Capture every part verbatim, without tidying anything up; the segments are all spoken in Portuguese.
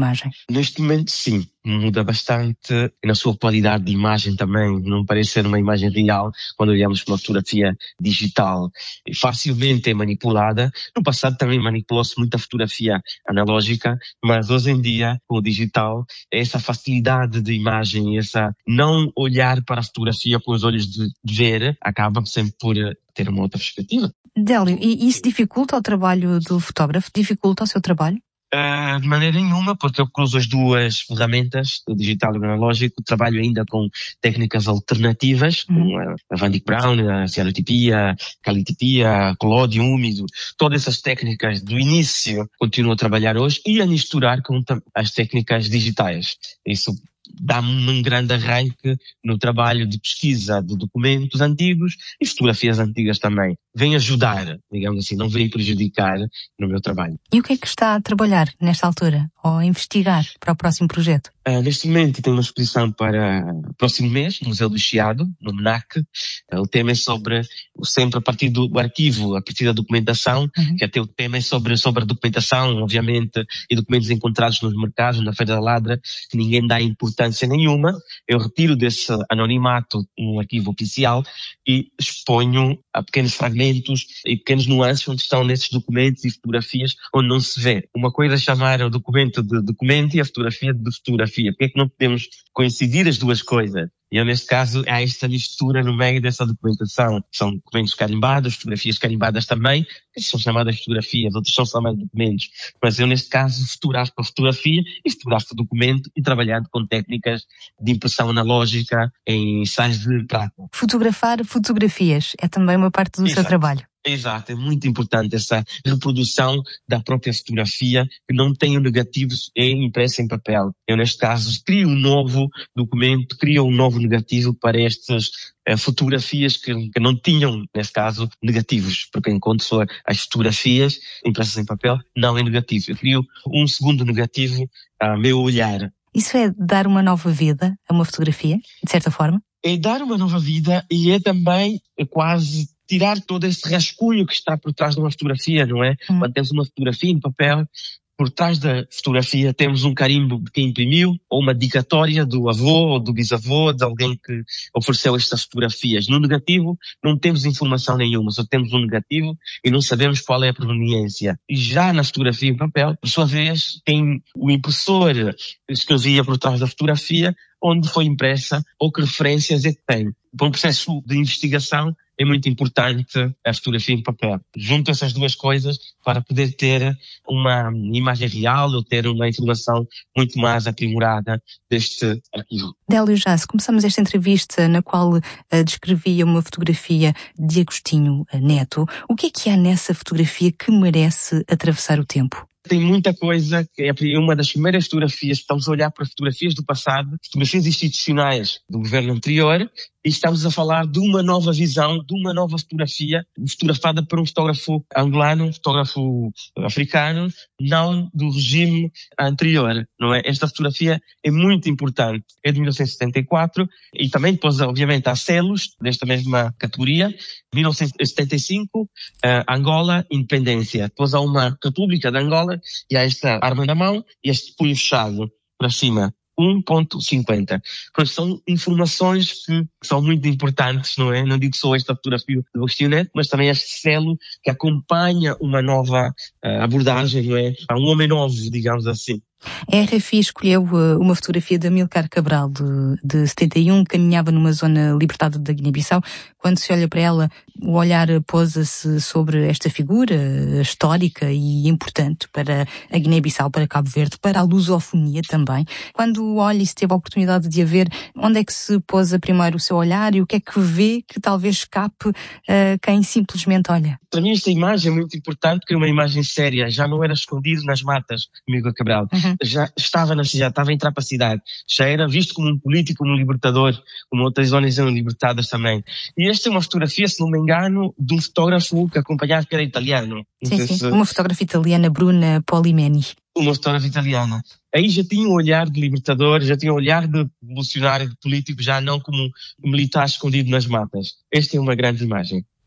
imagem? Neste momento, sim. Muda bastante na sua qualidade de imagem também. Não parece ser uma imagem real quando olhamos para uma fotografia digital. Facilmente é manipulada. No passado também manipulou-se muita fotografia analógica, mas hoje em dia, com o digital, essa facilidade de imagem, essa não olhar para a fotografia com os olhos de ver, acaba sempre por ter uma outra perspectiva. Délio, e isso dificulta o trabalho do fotógrafo? Dificulta o seu trabalho? Uh, de maneira nenhuma, porque eu cruzo as duas ferramentas, o digital e o analógico. Trabalho ainda com técnicas alternativas, uhum. como a Van Dyck Brown, a cianotipia, a calitipia, a colódio úmido. Todas essas técnicas do início continuo a trabalhar hoje e a misturar com as técnicas digitais. Isso dá-me um grande arranque no trabalho de pesquisa de documentos antigos e fotografias antigas também. Vem ajudar, digamos assim, não vem prejudicar no meu trabalho. E o que é que está a trabalhar nesta altura, ou a investigar para o próximo projeto? Uh, neste momento tenho uma exposição para o próximo mês, no Museu do Chiado, no MNAC. Uh, o tema é sobre, sempre a partir do arquivo, a partir da documentação, uhum. que até o tema é sobre, sobre a documentação, obviamente, e documentos encontrados nos mercados, na Feira da Ladra, que ninguém dá importância nenhuma. Eu retiro desse anonimato um arquivo oficial e exponho a pequenos fragmentos e pequenos nuances onde estão nesses documentos e fotografias onde não se vê. Uma coisa é chamar o documento de documento e a fotografia de fotografia. Porque é que não podemos coincidir as duas coisas? E eu, neste caso, há esta mistura no meio dessa documentação. São documentos carimbados, fotografias carimbadas também, que são chamadas fotografias, outros são chamados documentos. Mas eu, neste caso, fotografo a fotografia e fotografo o documento e trabalhando com técnicas de impressão analógica em sais de prata. Fotografar fotografias é também uma parte do Exato. seu trabalho. Exato, é muito importante essa reprodução da própria fotografia que não tem o negativo impresso em papel. Eu, neste caso, crio um novo documento, crio um novo negativo para estas eh, fotografias que, que não tinham, neste caso, negativos, porque enquanto só as fotografias impressas em papel não é negativo. Eu crio um segundo negativo a meu olhar. Isso é dar uma nova vida a uma fotografia, de certa forma? É dar uma nova vida e é também é quase tirar todo esse rascunho que está por trás de uma fotografia, não é? Hum. Quando temos uma fotografia em papel, por trás da fotografia temos um carimbo de quem imprimiu, ou uma dedicatória do avô ou do bisavô, de alguém que ofereceu estas fotografias. No negativo, não temos informação nenhuma, só temos um negativo e não sabemos qual é a proveniência. E já na fotografia em papel, por sua vez, tem o impressor que escrevia por trás da fotografia, onde foi impressa ou que referências é que tem. Para um processo de investigação, é muito importante a fotografia em papel. Junto essas duas coisas para poder ter uma imagem real ou ter uma informação muito mais aprimorada deste arquivo. Délio Jasso, começamos esta entrevista na qual uh, descrevia uma fotografia de Agostinho Neto. O que é que há nessa fotografia que merece atravessar o tempo? Tem muita coisa, que é uma das primeiras fotografias, estamos a olhar para fotografias do passado, fotografias institucionais do governo anterior, e estamos a falar de uma nova visão, de uma nova fotografia, fotografada por um fotógrafo angolano, um fotógrafo africano, não do regime anterior, não é? Esta fotografia é muito importante, é de mil novecentos e setenta e quatro, e também depois, obviamente, há selos desta mesma categoria, mil novecentos e setenta e cinco, uh, Angola, independência. Depois há uma República de Angola, e há esta arma na mão e este punho fechado para cima. um ponto cinquenta. São informações que são muito importantes, não é? Não digo só esta fotografia do Agostinho Neto, mas também este selo que acompanha uma nova uh, abordagem, não é? Há um homem novo, digamos assim. A R F I escolheu uma fotografia de Amílcar Cabral, de, de setenta e um, que caminhava numa zona libertada da Guiné-Bissau. Quando se olha para ela, o olhar pousa-se sobre esta figura histórica e importante para a Guiné-Bissau, para Cabo Verde, para a lusofonia também. Quando olha e se teve a oportunidade de a ver, onde é que se pousa primeiro o seu olhar e o que é que vê que talvez escape a quem simplesmente olha? Para mim esta imagem é muito importante, porque é uma imagem séria, já não era escondido nas matas, Amílcar Cabral. Uhum. Já estava na cidade, estava a entrar para a cidade, já era visto como um político, como um libertador, como outras zonas eram libertadas também. E esta é uma fotografia, se não me engano, de um fotógrafo que acompanhava, que era italiano. Sim, sim, se... uma fotógrafa italiana, Bruna Polimeni. Uma fotógrafa italiana. Aí já tinha um olhar de libertador, já tinha um olhar de revolucionário, de político, já não como um militar escondido nas matas. Esta é uma grande imagem.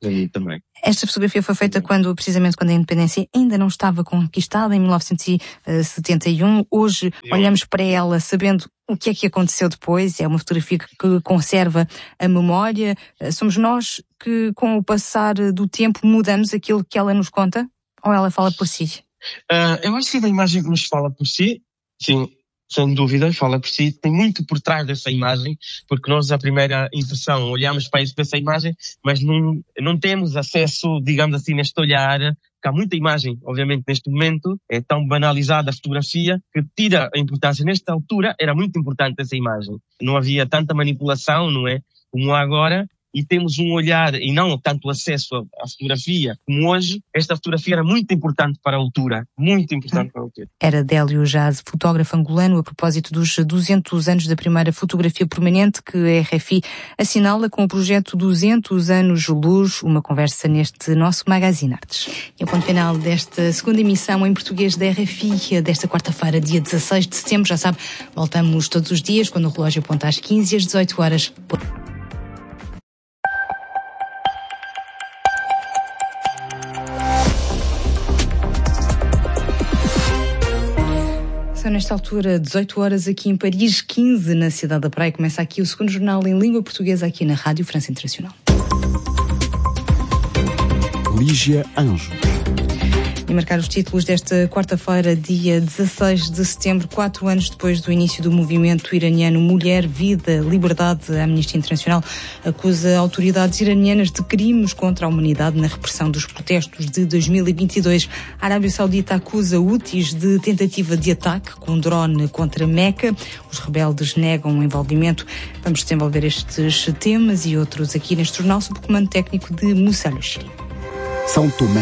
para mim também. Esta fotografia foi feita quando, precisamente quando a independência ainda não estava conquistada, em mil novecentos e setenta e um. Hoje olhamos para ela sabendo o que é que aconteceu depois. É uma fotografia que conserva a memória. Somos nós que, com o passar do tempo, mudamos aquilo que ela nos conta? Ou ela fala por si? Uh, eu acho que é a imagem que nos fala por si, sim, sem dúvida, fala por si. Tem muito por trás dessa imagem, porque nós, à primeira impressão, olhamos para essa imagem, mas não, não temos acesso, digamos assim, neste olhar, que há muita imagem, obviamente, neste momento, é tão banalizada a fotografia, que tira a importância. Nesta altura, era muito importante essa imagem. Não havia tanta manipulação, não é? Como há agora. E temos um olhar, e não tanto acesso à fotografia como hoje. Esta fotografia era muito importante para a altura, muito importante para a altura. Era Délio Jazz, fotógrafo angolano, a propósito dos duzentos anos da primeira fotografia permanente que a R F I assinala com o projeto duzentos anos Luz, uma conversa neste nosso Magazine Artes. E o ponto final desta segunda emissão em português da R F I, desta quarta-feira, dia dezasseis de setembro, já sabe, voltamos todos os dias, quando o relógio aponta às quinze e às dezoito horas. Nesta altura, dezoito horas aqui em Paris, quinze na cidade da Praia. Começa aqui o segundo jornal em língua portuguesa aqui na Rádio França Internacional. Lígia Anjos. E marcar os títulos desta quarta-feira, dia dezasseis de setembro, quatro anos depois do início do movimento iraniano Mulher, Vida, Liberdade. A Amnistia Internacional acusa autoridades iranianas de crimes contra a humanidade na repressão dos protestos de dois mil e vinte e dois. A Arábia Saudita acusa Houthis de tentativa de ataque com drone contra Meca. Os rebeldes negam o envolvimento. Vamos desenvolver estes temas e outros aqui neste jornal sob o comando técnico de Moussa Luchiri. São Tomé.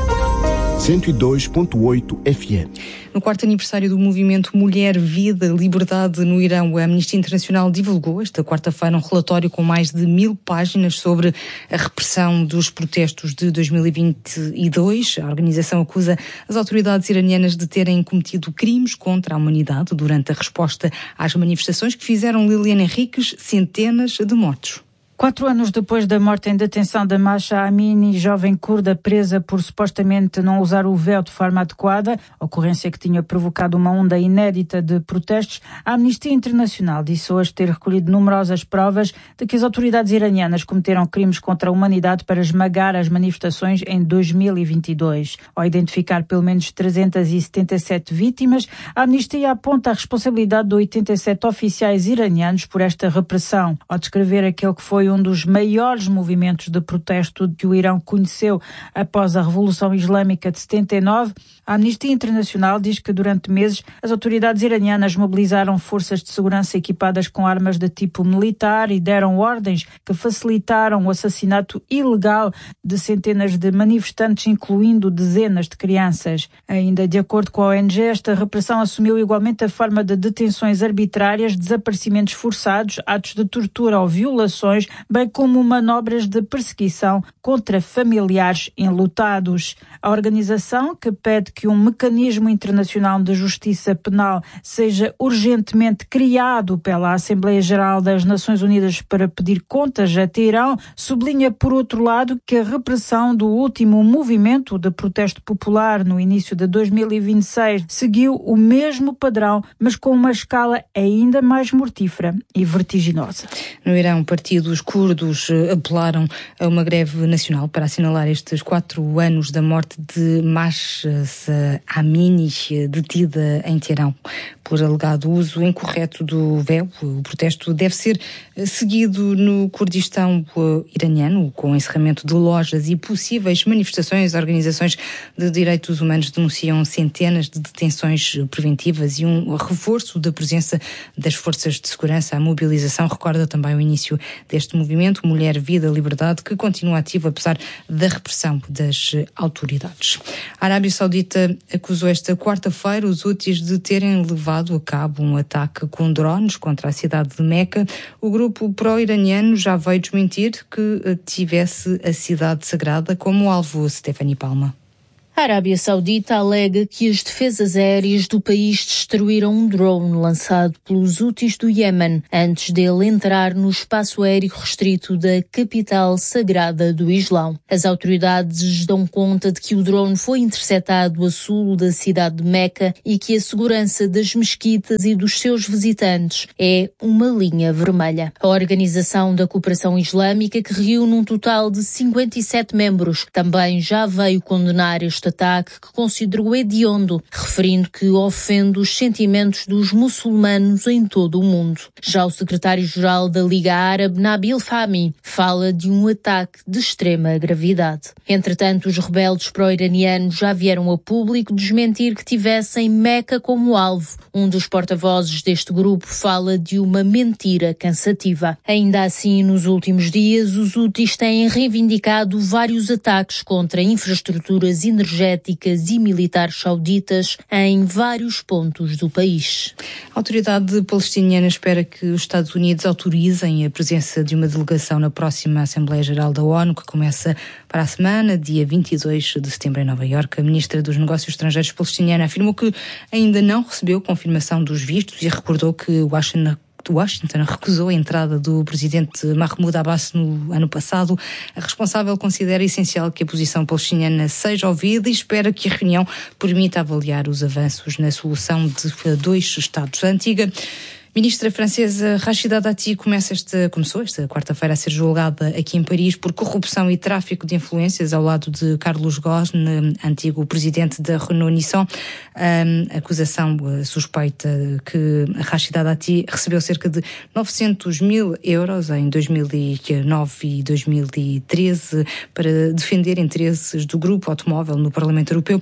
cento e dois ponto oito F M. No quarto aniversário do movimento Mulher, Vida, Liberdade no Irão, a Amnistia Internacional divulgou esta quarta-feira um relatório com mais de mil páginas sobre a repressão dos protestos de dois mil e vinte e dois. A organização acusa as autoridades iranianas de terem cometido crimes contra a humanidade durante a resposta às manifestações que fizeram, Liliana Henriques, centenas de mortos. Quatro anos depois da morte em detenção da Mahsa Amini, jovem curda presa por supostamente não usar o véu de forma adequada, ocorrência que tinha provocado uma onda inédita de protestos, a Amnistia Internacional disse hoje ter recolhido numerosas provas de que as autoridades iranianas cometeram crimes contra a humanidade para esmagar as manifestações em dois mil e vinte e dois. Ao identificar pelo menos trezentas e setenta e sete vítimas, a Amnistia aponta a responsabilidade de oitenta e sete oficiais iranianos por esta repressão. Ao descrever aquele que foi um dos maiores movimentos de protesto que o Irão conheceu após a Revolução Islâmica de setenta e nove, a Amnistia Internacional diz que durante meses as autoridades iranianas mobilizaram forças de segurança equipadas com armas de tipo militar e deram ordens que facilitaram o assassinato ilegal de centenas de manifestantes, incluindo dezenas de crianças. Ainda de acordo com a O N G, esta repressão assumiu igualmente a forma de detenções arbitrárias, desaparecimentos forçados, atos de tortura ou violações, bem como manobras de perseguição contra familiares enlutados. A organização, que pede que um mecanismo internacional de justiça penal seja urgentemente criado pela Assembleia Geral das Nações Unidas para pedir contas a Teherão, sublinha, por outro lado, que a repressão do último movimento de protesto popular no início de dois mil e vinte e seis seguiu o mesmo padrão, mas com uma escala ainda mais mortífera e vertiginosa. No Irão, partidos curdos apelaram a uma greve nacional para assinalar estes quatro anos da morte de Mahsa Amini, detida em Teherão por alegado uso incorreto do véu. O protesto deve ser seguido no Kurdistão iraniano, com encerramento de lojas e possíveis manifestações. Organizações de direitos humanos denunciam centenas de detenções preventivas e um reforço da presença das forças de segurança. A mobilização recorda também o início deste movimento Mulher, Vida, Liberdade, que continua ativo apesar da repressão das autoridades. A Arábia Saudita acusou esta quarta-feira os Houthis de terem levado a cabo um ataque com drones contra a cidade de Meca. O grupo pró-iraniano já veio desmentir que tivesse a cidade sagrada como alvo. Stephanie Palma. A Arábia Saudita alega que as defesas aéreas do país destruíram um drone lançado pelos Houthis do Iémen antes dele entrar no espaço aéreo restrito da capital sagrada do Islão. As autoridades dão conta de que o drone foi interceptado a sul da cidade de Meca e que a segurança das mesquitas e dos seus visitantes é uma linha vermelha. A Organização da Cooperação Islâmica, que reúne um total de cinquenta e sete membros, também já veio condenar este ataque que considerou hediondo, referindo que ofende os sentimentos dos muçulmanos em todo o mundo. Já o secretário-geral da Liga Árabe, Nabil Fahmy, fala de um ataque de extrema gravidade. Entretanto, os rebeldes pró-iranianos já vieram a público desmentir que tivessem Meca como alvo. Um dos porta-vozes deste grupo fala de uma mentira cansativa. Ainda assim, nos últimos dias, os Houthis têm reivindicado vários ataques contra infraestruturas energéticas e militares sauditas em vários pontos do país. A autoridade palestiniana espera que os Estados Unidos autorizem a presença de uma delegação na próxima Assembleia Geral da ONU, que começa para a semana, dia vinte e dois de setembro, em Nova Iorque. A ministra dos Negócios Estrangeiros palestiniana afirmou que ainda não recebeu confirmação dos vistos e recordou que Washington Washington recusou a entrada do presidente Mahmoud Abbas no ano passado. A responsável considera essencial que a posição palestiniana seja ouvida e espera que a reunião permita avaliar os avanços na solução de dois Estados. A antiga ministra francesa Rachida Dati começa esta, começou esta quarta-feira a ser julgada aqui em Paris por corrupção e tráfico de influências ao lado de Carlos Ghosn, antigo presidente da Renault-Nissan. A acusação suspeita que Rachida Dati recebeu cerca de novecentos mil euros em dois mil e nove e dois mil e treze para defender interesses do grupo automóvel no Parlamento Europeu.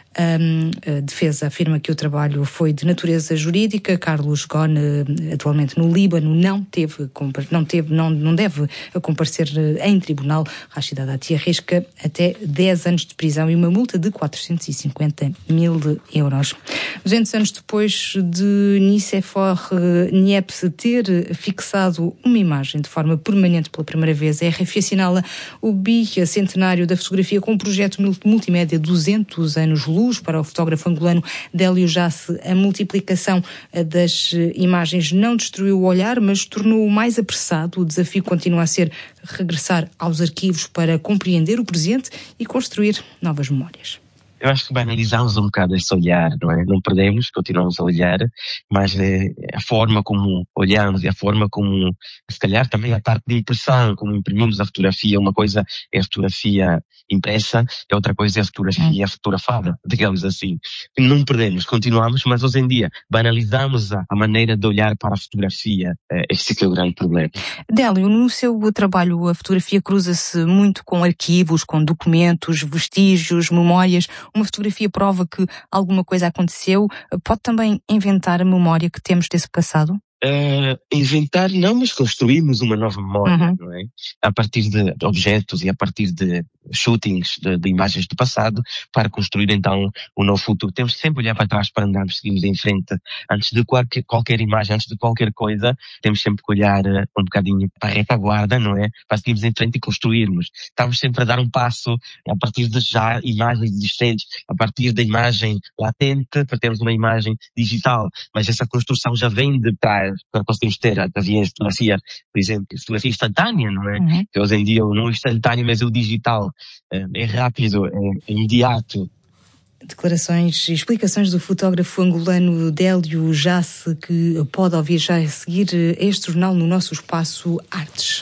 A defesa afirma que o trabalho foi de natureza jurídica. Carlos Ghosn, atualmente no Líbano, não teve, não teve, não, não deve comparecer em tribunal. Rachida Dati arrisca até dez anos de prisão e uma multa de quatrocentos e cinquenta mil euros. duzentos anos depois de Nicéphore Niepce ter fixado uma imagem de forma permanente pela primeira vez, a R F assinala o bicentenário da fotografia com um projeto multimédia duzentos anos-luz para o fotógrafo angolano Délio Jace. A multiplicação das imagens não destruiu o olhar, mas tornou-o mais apressado. O desafio continua a ser regressar aos arquivos para compreender o presente e construir novas memórias. Eu acho que banalizamos um bocado esse olhar, não é? Não perdemos, continuamos a olhar, mas é a forma como olhamos e a forma como, se calhar também a parte de impressão, como imprimimos a fotografia. Uma coisa é a fotografia impressa, e outra coisa é a fotografia fotografada, digamos assim. Não perdemos, continuamos, mas hoje em dia banalizamos a, a maneira de olhar para a fotografia. Esse que é o grande problema. Délio, no seu trabalho a fotografia cruza-se muito com arquivos, com documentos, vestígios, memórias. Uma fotografia prova que alguma coisa aconteceu. Pode também inventar a memória que temos desse passado? Uh, inventar não, mas construímos uma nova memória, uhum. não é? A partir de objetos e a partir de shootings de, de imagens do passado para construir então um novo futuro. Temos que sempre olhar para trás para andarmos, seguirmos em frente. Antes de qualquer, qualquer imagem, antes de qualquer coisa, temos sempre que olhar um bocadinho para a retaguarda, não é? Para seguirmos em frente e construirmos. Estamos sempre a dar um passo a partir de já imagens existentes, a partir da imagem latente para termos uma imagem digital. Mas essa construção já vem de trás para conseguirmos ter através de fotografia, por exemplo, fotografia instantânea, não é? Uhum. Que hoje em dia não é instantâneo, mas é o digital. É rápido, é imediato. Declarações e explicações do fotógrafo angolano Délio Jace, que pode ouvir já a seguir este jornal no nosso espaço Artes.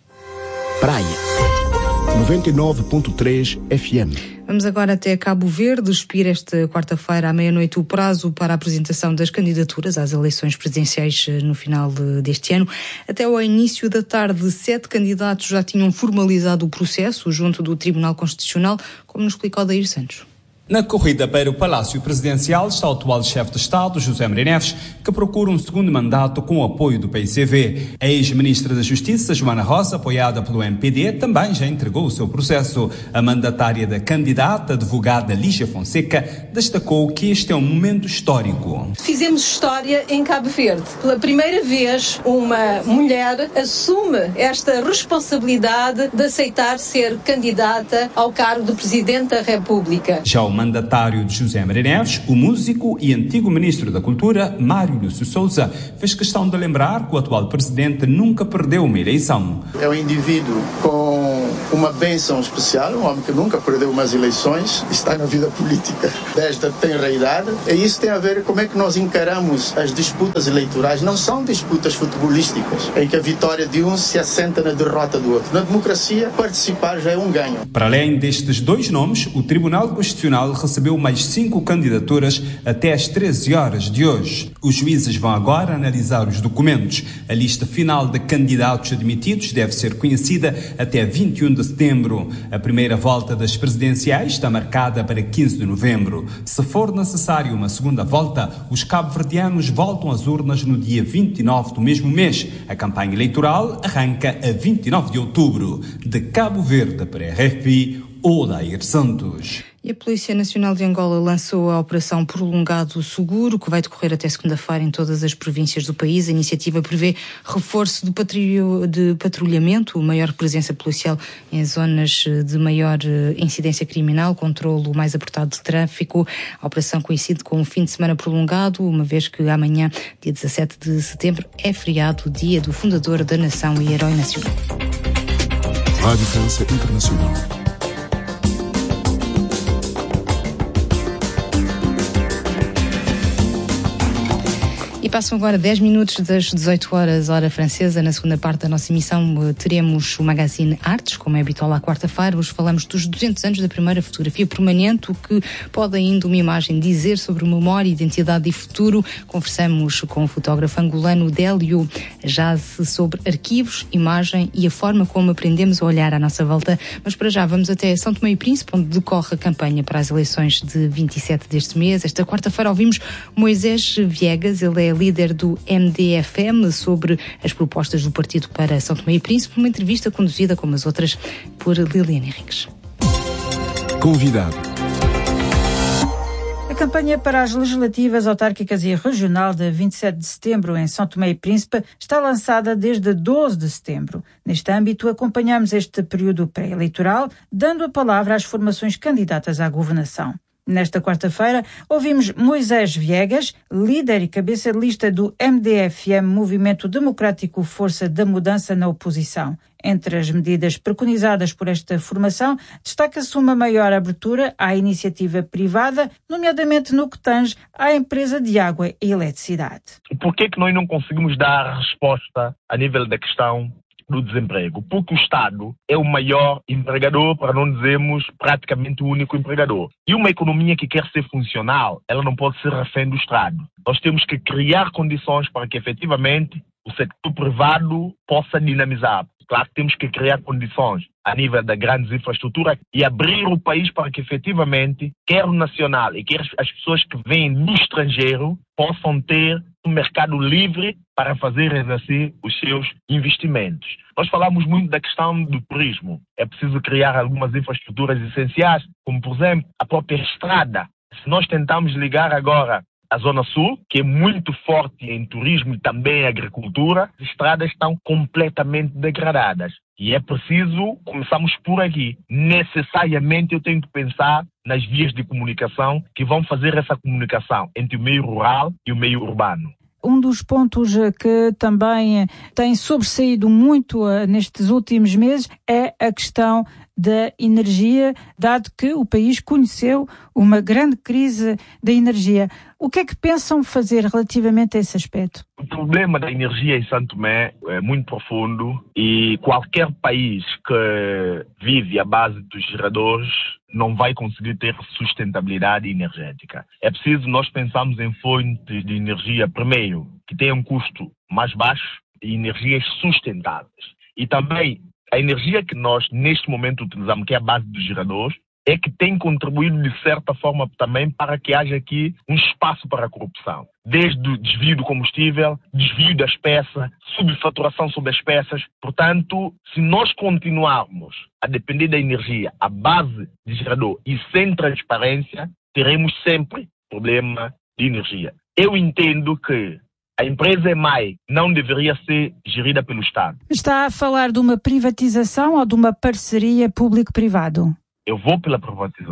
Praia noventa e nove ponto três F M. Vamos agora até Cabo Verde, expir esta quarta-feira à meia-noite o prazo para a apresentação das candidaturas às eleições presidenciais no final deste ano. Até ao início da tarde, sete candidatos já tinham formalizado o processo junto do Tribunal Constitucional, como nos explicou Odair Santos. Na corrida para o Palácio Presidencial está o atual chefe de Estado, José Maria Neves, que procura um segundo mandato com o apoio do P I C V. A ex-ministra da Justiça, Joana Rosa, apoiada pelo M P D, também já entregou o seu processo. A mandatária da candidata, advogada Lígia Fonseca, destacou que este é um momento histórico. Fizemos história em Cabo Verde. Pela primeira vez, uma mulher assume esta responsabilidade de aceitar ser candidata ao cargo de Presidente da República. Já o mandatário de José Maria Neves, o músico e antigo ministro da Cultura, Mário Lúcio Souza, fez questão de lembrar que o atual presidente nunca perdeu uma eleição. É um indivíduo com uma bênção especial, um homem que nunca perdeu umas eleições, está na vida política desde a tenra idade, e isso tem a ver com como é que nós encaramos as disputas eleitorais. Não são disputas futebolísticas, em que a vitória de um se assenta na derrota do outro. Na democracia, participar já é um ganho. Para além destes dois nomes, o Tribunal Constitucional recebeu mais cinco candidaturas até às treze horas de hoje. Os juízes vão agora analisar os documentos. A lista final de candidatos admitidos deve ser conhecida até vinte e um de setembro. A primeira volta das presidenciais está marcada para quinze de novembro. Se for necessário uma segunda volta, os cabo-verdianos voltam às urnas no dia vinte e nove do mesmo mês. A campanha eleitoral arranca a vinte e nove de outubro. De Cabo Verde para a R F I, Odair Santos. E a Polícia Nacional de Angola lançou a Operação Prolongado Seguro, que vai decorrer até segunda-feira em todas as províncias do país. A iniciativa prevê reforço do patrilho, de patrulhamento, maior presença policial em zonas de maior incidência criminal, controlo mais apertado de tráfico. A operação coincide com um fim de semana prolongado, uma vez que amanhã, dia dezassete de setembro, é feriado, dia do fundador da nação e herói nacional. Rádio França Internacional. E passam agora dez minutos das dezoito horas, hora francesa. Na segunda parte da nossa emissão teremos o Magazine Artes, como é habitual à quarta-feira. Hoje falamos dos duzentos anos da primeira fotografia permanente, o que pode ainda uma imagem dizer sobre memória, identidade e futuro. Conversamos com o fotógrafo angolano Délio Jazz sobre arquivos, imagem e a forma como aprendemos a olhar à nossa volta. Mas para já vamos até São Tomé e Príncipe, onde decorre a campanha para as eleições de vinte e sete deste mês. Esta quarta-feira ouvimos Moisés Viegas, ele é líder do M D F M, sobre as propostas do partido para São Tomé e Príncipe, uma entrevista conduzida, como as outras, por Liliana Henriques. Convidado. A campanha para as legislativas autárquicas e regional de vinte e sete de setembro em São Tomé e Príncipe está lançada desde doze de setembro. Neste âmbito, acompanhamos este período pré-eleitoral, dando a palavra às formações candidatas à governação. Nesta quarta-feira, ouvimos Moisés Viegas, líder e cabeça de lista do M D F M, Movimento Democrático Força da Mudança na Oposição. Entre as medidas preconizadas por esta formação, destaca-se uma maior abertura à iniciativa privada, nomeadamente no que tange à empresa de água e eletricidade. Por que é que nós não conseguimos dar resposta a nível da questão do desemprego? Porque o Estado é o maior empregador, para não dizermos praticamente o único empregador. E uma economia que quer ser funcional, ela não pode ser refém do Estado. Nós temos que criar condições para que efetivamente o setor privado possa dinamizar. Claro que temos que criar condições a nível das grandes infraestruturas e abrir o país para que efetivamente, quer o nacional e quer as pessoas que vêm do estrangeiro, possam ter um mercado livre para fazer exercer os seus investimentos. Nós falamos muito da questão do turismo. É preciso criar algumas infraestruturas essenciais, como por exemplo a própria estrada. Se nós tentarmos ligar agora a Zona Sul, que é muito forte em turismo e também em agricultura, as estradas estão completamente degradadas. E é preciso começarmos por aqui. Necessariamente eu tenho que pensar nas vias de comunicação que vão fazer essa comunicação entre o meio rural e o meio urbano. Um dos pontos que também tem sobressaído muito nestes últimos meses é a questão da energia, dado que o país conheceu uma grande crise da energia. O que é que pensam fazer relativamente a esse aspecto? O problema da energia em São Tomé é muito profundo e qualquer país que vive à base dos geradores não vai conseguir ter sustentabilidade energética. É preciso nós pensarmos em fontes de energia, primeiro, que tenham um custo mais baixo e energias sustentáveis. E também a energia que nós neste momento utilizamos, que é a base dos geradores, é que tem contribuído de certa forma também para que haja aqui um espaço para a corrupção. Desde o desvio do combustível, desvio das peças, subfaturação sobre as peças. Portanto, se nós continuarmos a depender da energia à base de gerador e sem transparência, teremos sempre problema de energia. Eu entendo que a empresa E M A I não deveria ser gerida pelo Estado. Está a falar de uma privatização ou de uma parceria público-privado? Eu vou pela privatização.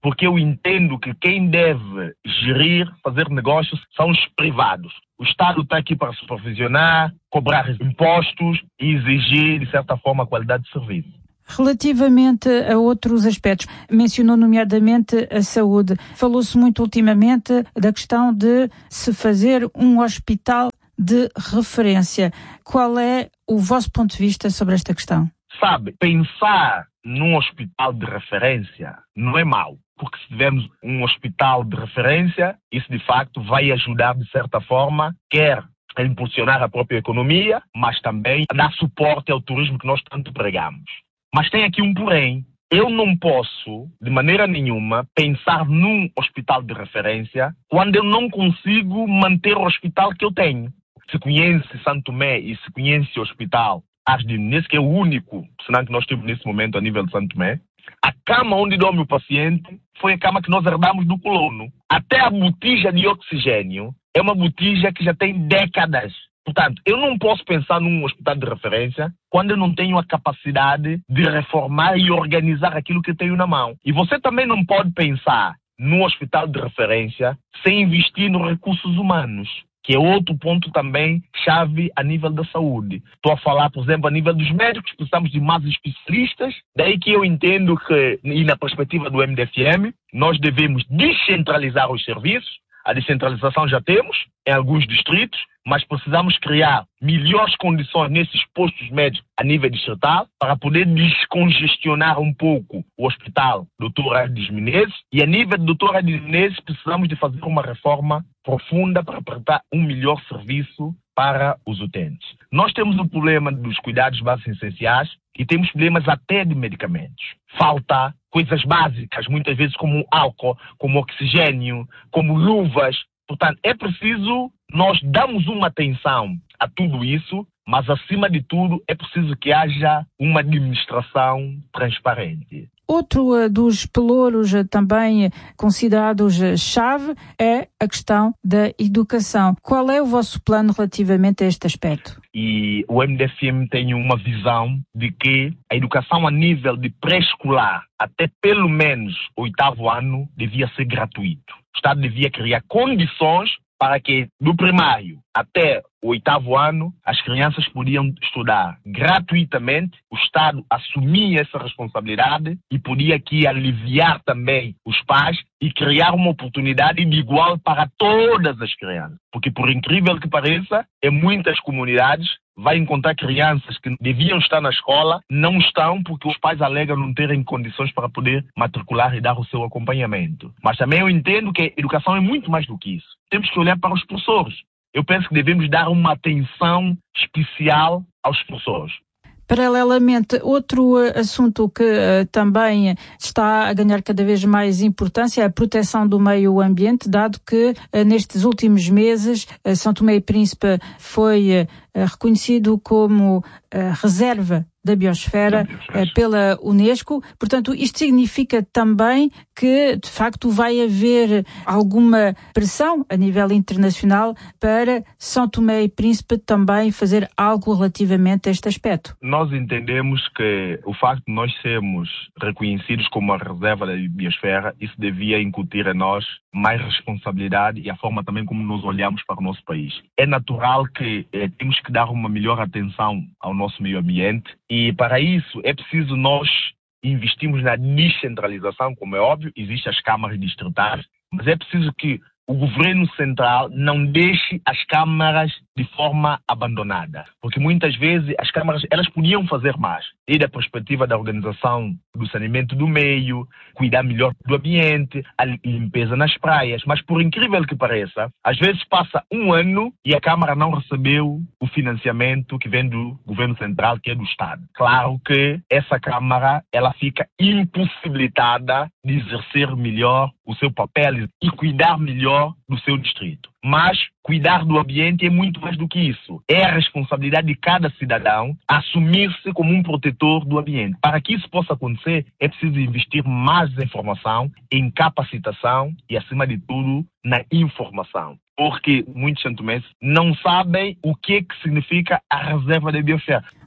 porque eu entendo que quem deve gerir, fazer negócios, são os privados. O Estado está aqui para supervisionar, cobrar impostos e exigir, de certa forma, a qualidade de serviço. Relativamente a outros aspectos, mencionou nomeadamente a saúde. Falou-se muito ultimamente da questão de se fazer um hospital de referência. Qual é o vosso ponto de vista sobre esta questão? Sabe, pensar num hospital de referência não é mau, porque se tivermos um hospital de referência, isso de facto vai ajudar de certa forma, quer a impulsionar a própria economia, mas também a dar suporte ao turismo que nós tanto pregamos. Mas tem aqui um porém. Eu não posso, de maneira nenhuma, pensar num hospital de referência quando eu não consigo manter o hospital que eu tenho. Se conhece Santo Tomé e se conhece o hospital Arce de Menezes, que é o único, senão que nós temos nesse momento a nível de Santo Tomé, a cama onde dorme o paciente foi a cama que nós herdamos do colono. Até a botija de oxigênio é uma botija que já tem décadas. Portanto, eu não posso pensar num hospital de referência quando eu não tenho a capacidade de reformar e organizar aquilo que eu tenho na mão. E você também não pode pensar num hospital de referência sem investir nos recursos humanos, que é outro ponto também chave a nível da saúde. Estou a falar, por exemplo, a nível dos médicos, precisamos de mais especialistas, daí que eu entendo que, e na perspectiva do M D F M, nós devemos descentralizar os serviços. A descentralização já temos em alguns distritos, mas precisamos criar melhores condições nesses postos médicos a nível distrital para poder descongestionar um pouco o hospital doutor Arce de Menezes. E a nível do doutor Arce de Menezes precisamos de fazer uma reforma profunda para prestar um melhor serviço para os utentes. Nós temos o problema dos cuidados básicos essenciais e temos problemas até de medicamentos. Falta coisas básicas, muitas vezes como álcool, como oxigênio, como luvas. Portanto, é preciso nós darmos uma atenção a tudo isso, mas acima de tudo é preciso que haja uma administração transparente. Outro uh, dos pelouros uh, também considerados uh, chave é a questão da educação. Qual é o vosso plano relativamente a este aspecto? E o M D F M tem uma visão de que a educação a nível de pré-escolar até pelo menos o oitavo ano devia ser gratuito. O Estado devia criar condições para que do primário até o oitavo ano as crianças podiam estudar gratuitamente, o Estado assumia essa responsabilidade e podia aqui aliviar também os pais e criar uma oportunidade de igual para todas as crianças. Porque por incrível que pareça, em muitas comunidades vai encontrar crianças que deviam estar na escola, não estão porque os pais alegam não terem condições para poder matricular e dar o seu acompanhamento. Mas também eu entendo que a educação é muito mais do que isso. Temos que olhar para os professores. Eu penso que devemos dar uma atenção especial aos professores. Paralelamente, outro uh, assunto que uh, também está a ganhar cada vez mais importância é a proteção do meio ambiente, dado que uh, nestes últimos meses uh, São Tomé e Príncipe foi uh, reconhecido como uh, reserva da biosfera uh, pela Unesco. Portanto, isto significa também que, de facto, vai haver alguma pressão a nível internacional para São Tomé e Príncipe também fazer algo relativamente a este aspecto. Nós entendemos que o facto de nós sermos reconhecidos como a reserva da biosfera, isso devia incutir a nós mais responsabilidade e a forma também como nos olhamos para o nosso país. É natural que eh, temos que dar uma melhor atenção ao nosso meio ambiente e para isso é preciso nós investirmos na descentralização, como é óbvio, existem as câmaras distritais, mas é preciso que o governo central não deixe as câmaras de forma abandonada. Porque muitas vezes as câmaras elas podiam fazer mais. Desde a perspectiva da organização do saneamento do meio, cuidar melhor do ambiente, a limpeza nas praias. Mas por incrível que pareça, às vezes passa um ano e a Câmara não recebeu o financiamento que vem do governo central, que é do Estado. Claro que essa Câmara ela fica impossibilitada de exercer melhor o seu papel e cuidar melhor do seu distrito. Mas cuidar do ambiente é muito mais do que isso. É a responsabilidade de cada cidadão assumir-se como um protetor do ambiente. Para que isso possa acontecer, é preciso investir mais em formação, em capacitação e, acima de tudo, na informação. Porque muitos santomenses não sabem o que, que significa a reserva da biosfera.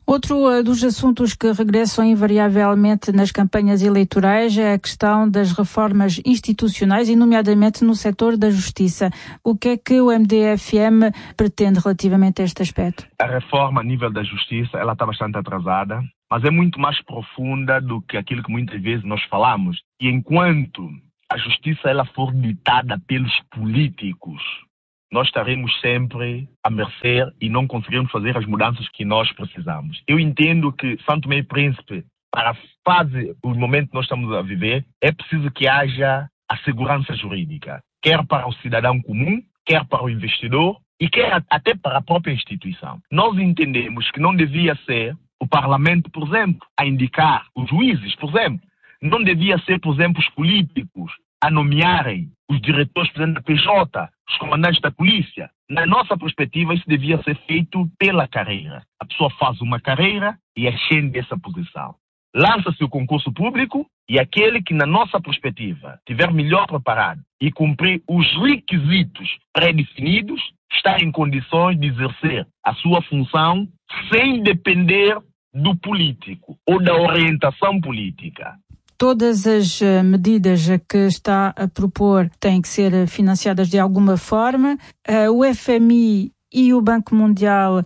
Outro uh, dos assuntos que regressam invariavelmente nas campanhas eleitorais é a questão das reformas institucionais e nomeadamente no setor da justiça. O que é que o M D F M pretende relativamente a este aspecto? A reforma a nível da justiça, ela está bastante atrasada, mas é muito mais profunda do que aquilo que muitas vezes nós falamos. E enquanto a justiça ela for ditada pelos políticos, nós estaremos sempre a mercê e não conseguiremos fazer as mudanças que nós precisamos. Eu entendo que São Tomé e Príncipe, para a fase, o momento que nós estamos a viver, é preciso que haja a segurança jurídica, quer para o cidadão comum, quer para o investidor e quer até para a própria instituição. Nós entendemos que não devia ser o Parlamento, por exemplo, a indicar os juízes, por exemplo. Não devia ser, por exemplo, os políticos a nomearem os diretores, por exemplo, da P J, os comandantes da polícia. Na nossa perspectiva, isso devia ser feito pela carreira. A pessoa faz uma carreira e ascende essa posição. Lança-se o concurso público e aquele que, na nossa perspectiva, estiver melhor preparado e cumprir os requisitos pré-definidos, está em condições de exercer a sua função sem depender do político ou da orientação política. Todas as medidas que está a propor têm que ser financiadas de alguma forma. O F M I e o Banco Mundial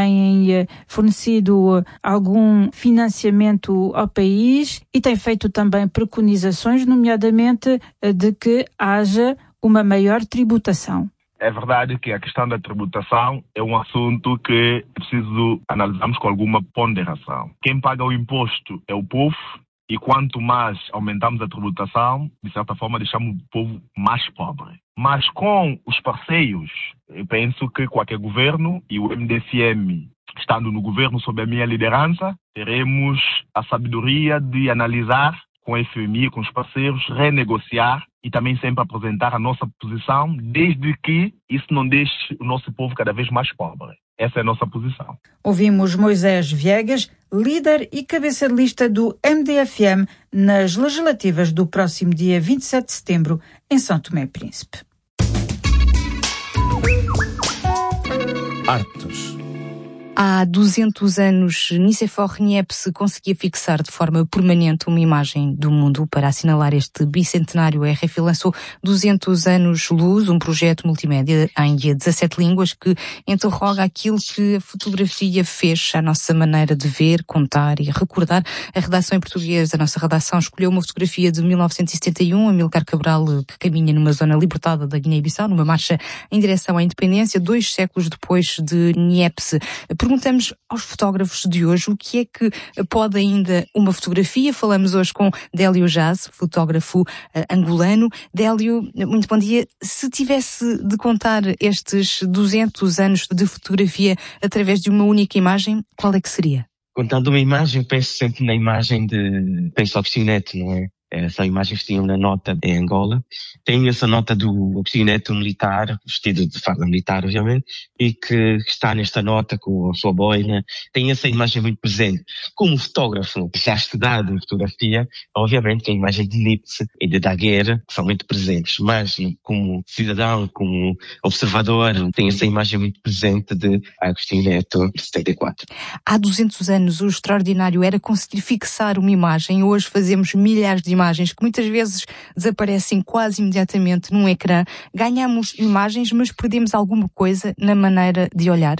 têm fornecido algum financiamento ao país e têm feito também preconizações, nomeadamente de que haja uma maior tributação. É verdade que a questão da tributação é um assunto que é preciso analisarmos com alguma ponderação. Quem paga o imposto é o povo. E quanto mais aumentamos a tributação, de certa forma deixamos o povo mais pobre. Mas com os parceiros, eu penso que qualquer governo, e o M D F M estando no governo sob a minha liderança, teremos a sabedoria de analisar com o F M I, com os parceiros, renegociar e também sempre apresentar a nossa posição, desde que isso não deixe o nosso povo cada vez mais pobre. Essa é a nossa posição. Ouvimos Moisés Viegas, líder e cabeça de lista do M D F M nas legislativas do próximo dia vinte e sete de setembro em São Tomé e Príncipe. Artes. Há duzentos anos, Nicéphore Niepce conseguia fixar de forma permanente uma imagem do mundo. Para assinalar este bicentenário, a R F I lançou duzentos anos luz, um projeto multimédia em dezassete línguas que interroga aquilo que a fotografia fez à nossa maneira de ver, contar e recordar. A redação em português, a nossa redação, escolheu uma fotografia de mil novecentos e setenta e um, Amílcar Cabral, que caminha numa zona libertada da Guiné-Bissau, numa marcha em direção à independência, dois séculos depois de Niepce. Perguntamos aos fotógrafos de hoje o que é que pode ainda uma fotografia. Falamos hoje com Délio Jazz, fotógrafo uh, angolano. Délio, muito bom dia. Se tivesse de contar estes duzentos anos de fotografia através de uma única imagem, qual é que seria? Contando uma imagem, penso sempre na imagem de... Penso Agostinho Neto, não é? São imagens que tinham na nota em Angola. Tem essa nota do Agostinho Neto militar, vestido de farda militar, obviamente, e que está nesta nota com a sua boina. Tem essa imagem muito presente. Como fotógrafo, já estudado em fotografia, obviamente que a imagem de Niepce e de Daguerre são muito presentes, mas como cidadão, como observador, tem essa imagem muito presente de Agostinho Neto, de setenta e quatro. Há duzentos anos, o extraordinário era conseguir fixar uma imagem. Hoje fazemos milhares de imagens imagens que muitas vezes desaparecem quase imediatamente num ecrã. Ganhamos imagens, mas perdemos alguma coisa na maneira de olhar.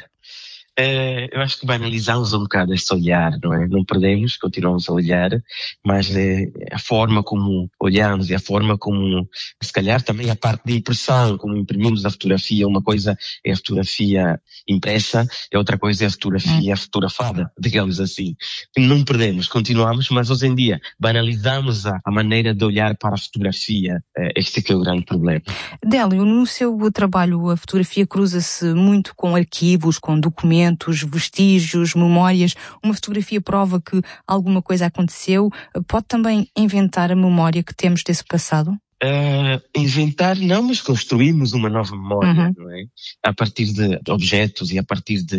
É, eu acho que banalizamos um bocado este olhar, não é? Não perdemos, continuamos a olhar, mas é, a forma como olhamos e a forma como, se calhar também a parte de impressão, como imprimimos a fotografia, uma coisa é a fotografia impressa e outra coisa é a fotografia fotografada, digamos assim. Não perdemos, continuamos, mas hoje em dia banalizamos a, a maneira de olhar para a fotografia. Este é que é o grande problema. Délio, no seu trabalho a fotografia cruza-se muito com arquivos, com documentos, vestígios, memórias. Uma fotografia prova que alguma coisa aconteceu. Pode também inventar a memória que temos desse passado? Uh, inventar não, mas construímos uma nova memória, uhum. não é? A partir de objetos e a partir de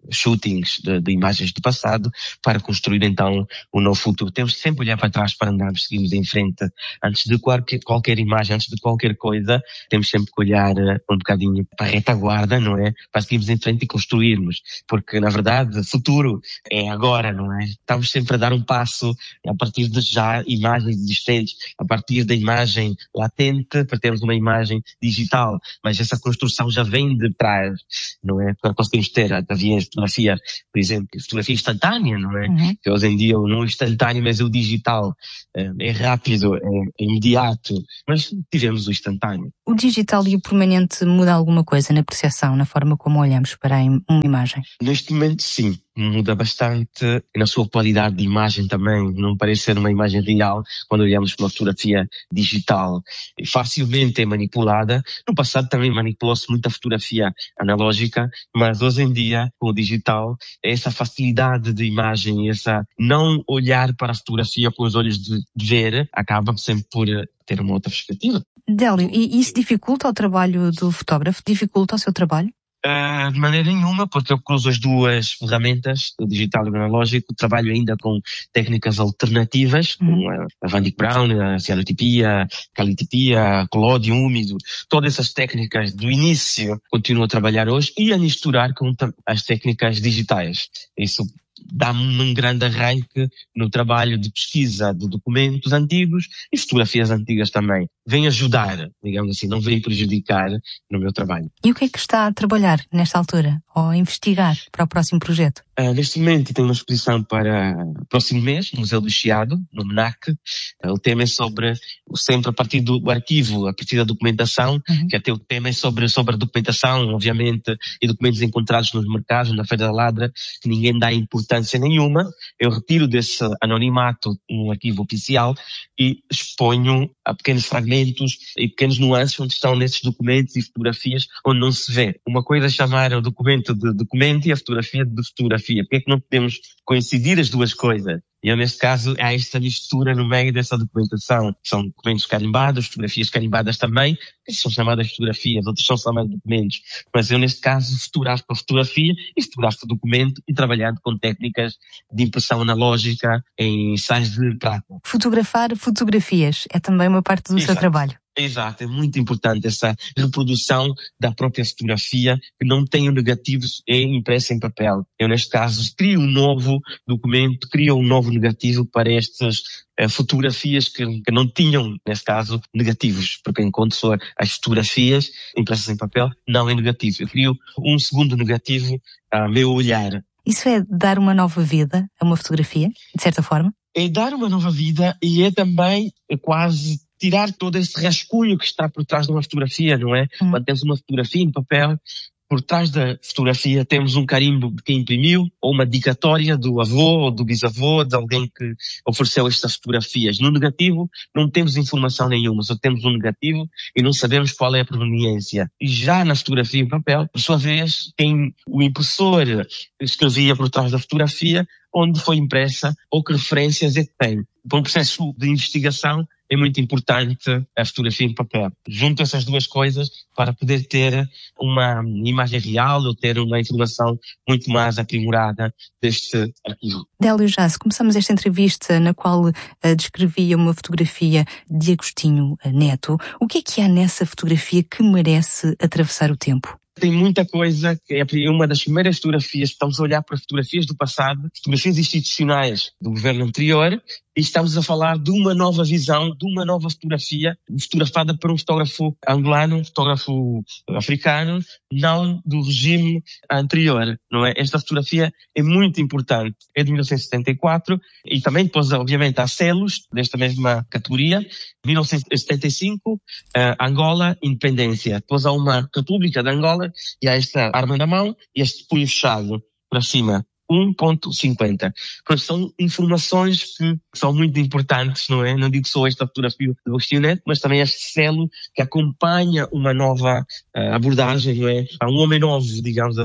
shootings de, de imagens do passado para construir então o novo futuro. Temos que sempre olhar para trás para andarmos, seguirmos em frente. Antes de qualquer, qualquer imagem, antes de qualquer coisa, temos sempre que olhar um bocadinho para a retaguarda, não é? Para seguirmos em frente e construirmos. Porque, na verdade, o futuro é agora, não é? Estamos sempre a dar um passo a partir de já imagens existentes, a partir da imagem latente para termos uma imagem digital. Mas essa construção já vem de trás, não é? Para conseguirmos ter, havia fotografia, por exemplo, fotografia instantânea, não é? Uhum. Que hoje em dia não é instantâneo, mas é o digital. É rápido, é imediato, mas tivemos o instantâneo. O digital e o permanente muda alguma coisa na percepção, na forma como olhamos para uma imagem? Neste momento, sim. Muda bastante na sua qualidade de imagem também. Não parece ser uma imagem real quando olhamos para uma fotografia digital. Facilmente é manipulada. No passado também manipulou-se muita fotografia analógica, mas hoje em dia, com o digital, essa facilidade de imagem, essa não olhar para a fotografia com os olhos de ver, acaba sempre por ter uma outra perspectiva. Délio, e isso dificulta o trabalho do fotógrafo? Dificulta o seu trabalho? Uh, de maneira nenhuma, porque eu cruzo as duas ferramentas, o digital e o analógico, trabalho ainda com técnicas alternativas, uhum. como a Van Dyck Brown, a celotipia, a calitipia, a colódio úmido, todas essas técnicas do início continuo a trabalhar hoje e a misturar com as técnicas digitais. Isso dá-me um grande arranque no trabalho de pesquisa de documentos antigos e fotografias antigas também. Vem ajudar, digamos assim, não vem prejudicar no meu trabalho. E o que é que está a trabalhar nesta altura, ou a investigar para o próximo projeto? Uh, neste momento tenho uma exposição para o próximo mês, no Museu do Chiado, no MNAC. Uh, o tema é sobre, sempre a partir do arquivo, a partir da documentação, uhum. que até o tema é sobre, sobre a documentação, obviamente, e documentos encontrados nos mercados, na Feira da Ladra, que ninguém dá importância nenhuma. Eu retiro desse anonimato um arquivo oficial e exponho a pequenos fragmentos e pequenos nuances onde estão nesses documentos e fotografias onde não se vê. Uma coisa é chamar o documento de documento e a fotografia de fotografia. Por que é que não podemos coincidir as duas coisas? E eu, neste caso, há esta mistura no meio dessa documentação. São documentos carimbados, fotografias carimbadas também, que são chamadas fotografias, outras são chamadas documentos. Mas eu, neste caso, fotografo a fotografia e fotografo o documento e trabalhando com técnicas de impressão analógica em sais de prata. Fotografar fotografias é também uma parte do Exato. seu trabalho. Exato, é muito importante essa reprodução da própria fotografia que não tem negativos e impressa em papel. Eu, neste caso, crio um novo documento, crio um novo negativo para estas eh, fotografias que, que não tinham, neste caso, negativos, porque enquanto só as fotografias impressas em papel, não é negativo. Eu crio um segundo negativo a meu olhar. Isso é dar uma nova vida a uma fotografia, de certa forma? É dar uma nova vida e é também é quase tirar todo esse rascunho que está por trás de uma fotografia, não é? Hum. Quando temos uma fotografia em papel, por trás da fotografia temos um carimbo de quem imprimiu, ou uma dedicatória do avô ou do bisavô, de alguém que ofereceu estas fotografias. No negativo, não temos informação nenhuma, só temos um negativo e não sabemos qual é a proveniência. E já na fotografia em papel, por sua vez, tem o impressor escrevia por trás da fotografia, onde foi impressa ou que referências é que tem. Para um processo de investigação, é muito importante a fotografia em papel. Junto essas duas coisas para poder ter uma imagem real ou ter uma informação muito mais aprimorada deste arquivo. Délio Jasso, começamos esta entrevista na qual uh, descrevia uma fotografia de Agostinho Neto. O que é que há nessa fotografia que merece atravessar o tempo? Tem muita coisa, que é uma das primeiras fotografias, estamos a olhar para fotografias do passado, fotografias institucionais do governo anterior, e estamos a falar de uma nova visão, de uma nova fotografia, fotografada por um fotógrafo angolano, um fotógrafo africano, não do regime anterior, não é? Esta fotografia é muito importante, é de mil novecentos e setenta e quatro, e também depois, obviamente, há selos desta mesma categoria, mil novecentos e setenta e cinco, uh, Angola, independência. Depois há uma República de Angola, e há esta arma na mão e este punho fechado para cima, um ponto cinquenta. Portanto, são informações que são muito importantes, não é? Não digo só esta fotografia do Agostinho Neto, mas também este selo que acompanha uma nova uh, abordagem, não é? Há um homem novo, digamos assim.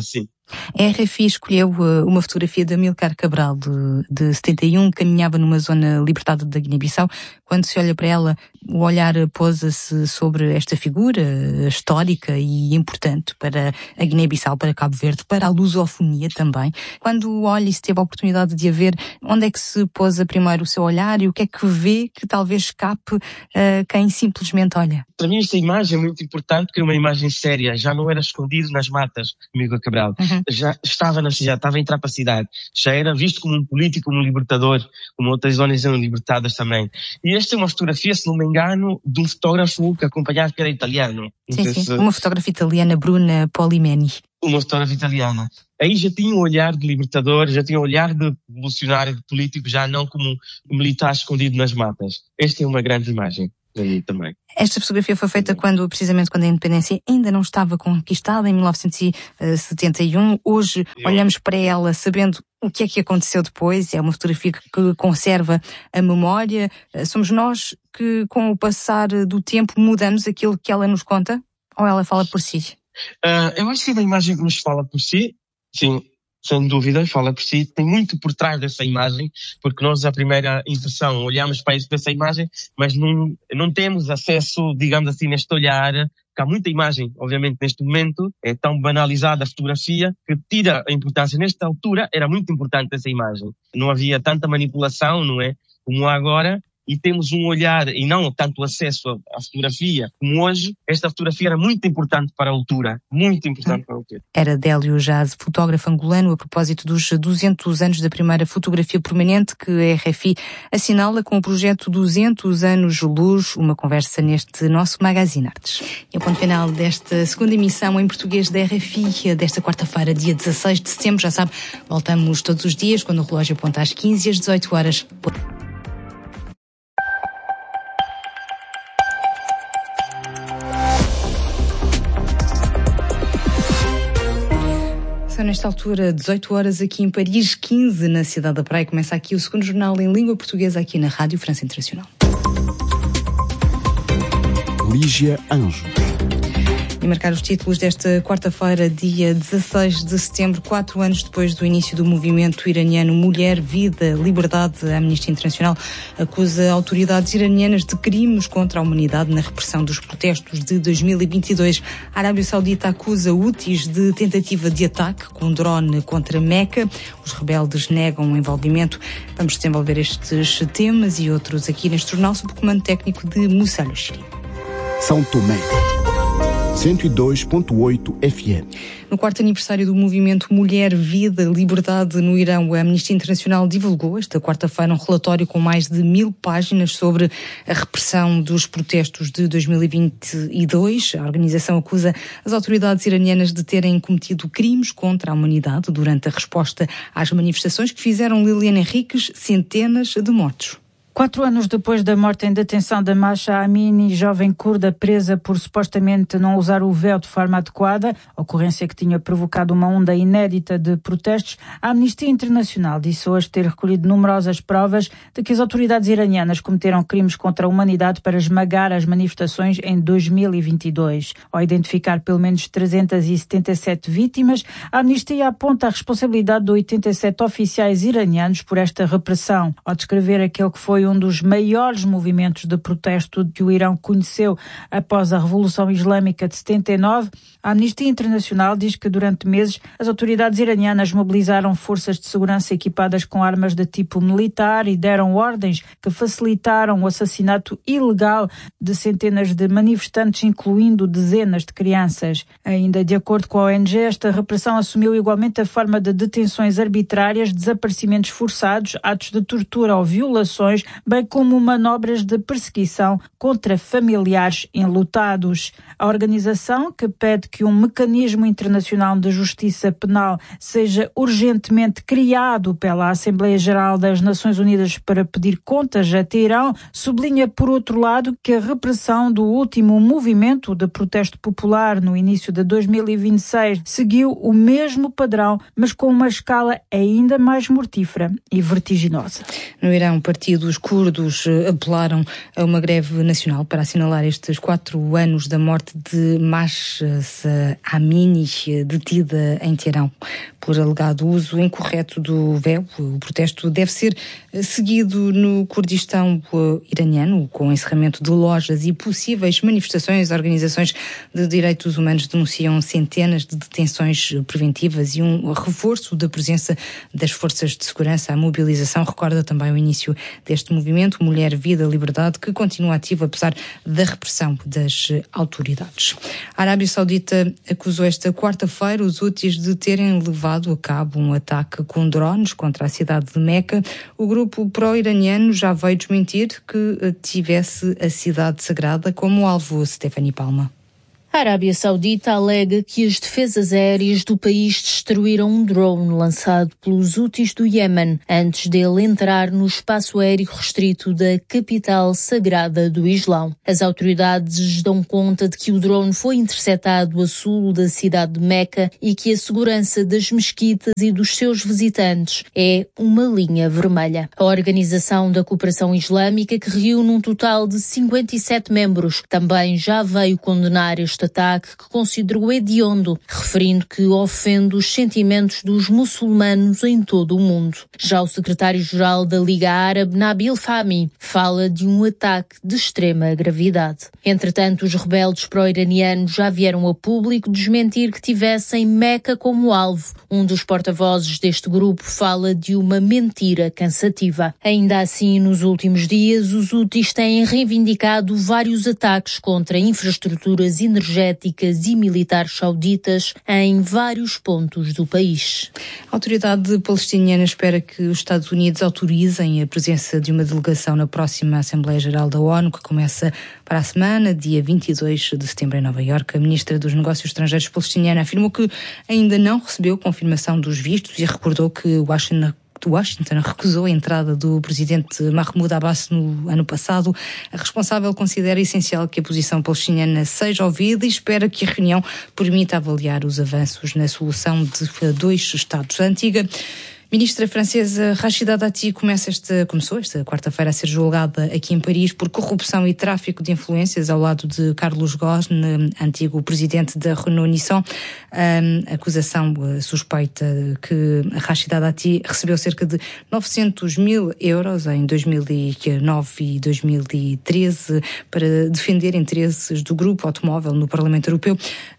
A R F I escolheu uma fotografia de Amílcar Cabral, de, de setenta e um, que caminhava numa zona libertada da Guiné-Bissau. Quando se olha para ela, o olhar pousa-se sobre esta figura histórica e importante para a Guiné-Bissau, para Cabo Verde, para a lusofonia também. Quando olha e se teve a oportunidade de a ver, onde é que se pousa primeiro o seu olhar e o que é que vê que talvez escape a quem simplesmente olha? Para mim esta imagem é muito importante porque é uma imagem séria, já não era escondido nas matas, Amílcar Cabral. Uhum. Já estava na cidade, estava a entrar para a cidade, já era visto como um político, como um libertador, como outras zonas eram libertadas também. E esta é uma fotografia, se não me engano, de um fotógrafo que acompanhava, que era italiano. Sim, sim. Se... Uma fotógrafa italiana, Bruna Polimeni. Uma fotógrafa italiana. Aí já tinha um olhar de libertador, já tinha um olhar de revolucionário, de político, já não como um militar escondido nas matas. Esta é uma grande imagem para mim também. Esta fotografia foi feita quando, precisamente quando a independência ainda não estava conquistada, em mil novecentos e setenta e um. Hoje Eu... olhamos para ela sabendo o que é que aconteceu depois. É uma fotografia que conserva a memória. Somos nós que, com o passar do tempo, mudamos aquilo que ela nos conta? Ou ela fala por si? Uh, eu acho que é uma imagem que nos fala por si. Sim, sem dúvida, fala por si. Tem muito por trás dessa imagem, porque nós, à primeira impressão, olhamos para essa imagem, mas não, não temos acesso, digamos assim, neste olhar, porque há muita imagem, obviamente, neste momento, é tão banalizada a fotografia, que tira a importância. Nesta altura, era muito importante essa imagem. Não havia tanta manipulação, não é? Como há agora. E temos um olhar, e não tanto acesso à fotografia como hoje, esta fotografia era muito importante para a altura, muito importante para a altura. Era Délio Jazz, fotógrafo angolano, a propósito dos duzentos anos da primeira fotografia permanente que a R F I assinala com o projeto duzentos anos Luz, uma conversa neste nosso Magazine Artes. E o ponto final desta segunda emissão em português da R F I, desta quarta-feira, dia dezasseis de setembro, já sabe, voltamos todos os dias, quando o relógio aponta às quinze e às dezoito horas. São nesta altura dezoito horas aqui em Paris, quinze na cidade da Praia. Começa aqui o segundo jornal em língua portuguesa aqui na Rádio França Internacional. Lígia Anjo. E marcar os títulos desta quarta-feira, dia dezasseis de setembro, quatro anos depois do início do movimento iraniano Mulher, Vida, Liberdade. A Amnistia Internacional acusa autoridades iranianas de crimes contra a humanidade na repressão dos protestos de dois mil e vinte e dois. A Arábia Saudita acusa Houthis de tentativa de ataque com drone contra Meca. Os rebeldes negam o envolvimento. Vamos desenvolver estes temas e outros aqui neste jornal sob o comando técnico de Moussa Al-Shiri. São Tomé. cento e dois ponto oito F M. No quarto aniversário do movimento Mulher, Vida, Liberdade no Irão, a Amnistia Internacional divulgou esta quarta-feira um relatório com mais de mil páginas sobre a repressão dos protestos de dois mil e vinte e dois. A organização acusa as autoridades iranianas de terem cometido crimes contra a humanidade durante a resposta às manifestações que fizeram, Liliana Henriques, centenas de mortos. Quatro anos depois da morte em detenção da Masha Amini, jovem curda presa por supostamente não usar o véu de forma adequada, ocorrência que tinha provocado uma onda inédita de protestos, a Amnistia Internacional disse hoje ter recolhido numerosas provas de que as autoridades iranianas cometeram crimes contra a humanidade para esmagar as manifestações em dois mil e vinte e dois. Ao identificar pelo menos trezentas e setenta e sete vítimas, a Amnistia aponta a responsabilidade de oitenta e sete oficiais iranianos por esta repressão, ao descrever aquele que foi um dos maiores movimentos de protesto que o Irão conheceu após a Revolução Islâmica de setenta e nove. A Amnistia Internacional diz que durante meses as autoridades iranianas mobilizaram forças de segurança equipadas com armas de tipo militar e deram ordens que facilitaram o assassinato ilegal de centenas de manifestantes, incluindo dezenas de crianças. Ainda de acordo com a O N G, esta repressão assumiu igualmente a forma de detenções arbitrárias, desaparecimentos forçados, atos de tortura ou violações, bem como manobras de perseguição contra familiares enlutados. A organização, que pede que um mecanismo internacional de justiça penal seja urgentemente criado pela Assembleia Geral das Nações Unidas para pedir contas a Teherão, sublinha, por outro lado, que a repressão do último movimento de protesto popular no início de dois mil e vinte e seis seguiu o mesmo padrão, mas com uma escala ainda mais mortífera e vertiginosa. No Irão, partidos curdos apelaram a uma greve nacional para assinalar estes quatro anos da morte de Mahsa Amini, detida em Teherão por alegado uso incorreto do véu. O protesto deve ser seguido no Kurdistão iraniano, com encerramento de lojas e possíveis manifestações. Organizações de direitos humanos denunciam centenas de detenções preventivas e um reforço da presença das forças de segurança. A mobilização recorda também o início deste movimento Mulher, Vida, Liberdade, que continua ativo apesar da repressão das autoridades. A Arábia Saudita acusou esta quarta-feira os Houthis de terem levado a cabo um ataque com drones contra a cidade de Meca. O grupo pró-iraniano já veio desmentir que tivesse a cidade sagrada como alvo. Stephanie Palma. A Arábia Saudita alega que as defesas aéreas do país destruíram um drone lançado pelos Houthis do Iémen antes dele entrar no espaço aéreo restrito da capital sagrada do Islão. As autoridades dão conta de que o drone foi interceptado a sul da cidade de Meca e que a segurança das mesquitas e dos seus visitantes é uma linha vermelha. A Organização da Cooperação Islâmica, que reúne um total de cinquenta e sete membros, também já veio condenar este ataque, que considerou hediondo, referindo que ofende os sentimentos dos muçulmanos em todo o mundo. Já o secretário-geral da Liga Árabe, Nabil Fahmy, fala de um ataque de extrema gravidade. Entretanto, os rebeldes pró-iranianos já vieram a público desmentir que tivessem Meca como alvo. Um dos porta-vozes deste grupo fala de uma mentira cansativa. Ainda assim, nos últimos dias, os Houthis têm reivindicado vários ataques contra infraestruturas energéticas e militares sauditas em vários pontos do país. A autoridade palestiniana espera que os Estados Unidos autorizem a presença de uma delegação na próxima Assembleia Geral da ONU, que começa para a semana, dia vinte e dois de setembro, em Nova Iorque. A ministra dos Negócios Estrangeiros palestiniana afirmou que ainda não recebeu confirmação dos vistos e recordou que Washington Washington recusou a entrada do presidente Mahmoud Abbas no ano passado. A responsável considera essencial que a posição palestiniana seja ouvida e espera que a reunião permita avaliar os avanços na solução de dois Estados. A antiga ministra francesa Rachida Dati começa esta, começou esta quarta-feira a ser julgada aqui em Paris por corrupção e tráfico de influências ao lado de Carlos Ghosn, antigo presidente da Renault-Nissan. A acusação suspeita que Rachida Dati recebeu cerca de novecentos mil euros em dois mil e nove e dois mil e treze para defender interesses do grupo automóvel no Parlamento Europeu.